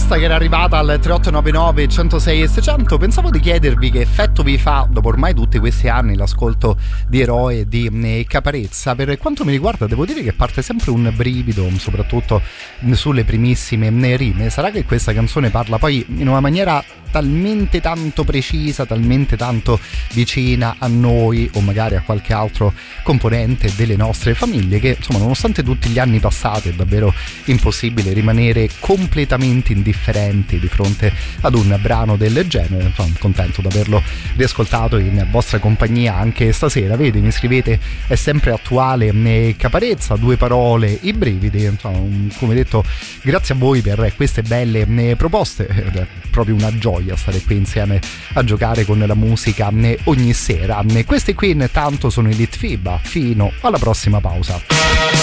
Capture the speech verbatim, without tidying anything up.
proposta che era arrivata al tre otto nove nove uno zero sei seicento, pensavo di chiedervi che effetto vi fa dopo ormai tutti questi anni l'ascolto di Eroe di Caparezza. Per quanto mi riguarda devo dire che parte sempre un brivido, soprattutto sulle primissime rime. Sarà che questa canzone parla poi in una maniera talmente tanto precisa, talmente tanto vicina a noi o magari a qualche altro componente delle nostre famiglie, che insomma nonostante tutti gli anni passati è davvero impossibile rimanere completamente indifferenti di fronte ad un brano del genere. Sono contento di averlo riascoltato in vostra compagnia anche stasera. Vedi, mi scrivete è sempre attuale Caparezza, due parole, i brividi. Insomma, come detto, grazie a voi per queste belle proposte, è proprio una gioia stare qui insieme a giocare con la musica ogni sera. Questi qui intanto sono i Litfiba, fino alla prossima pausa.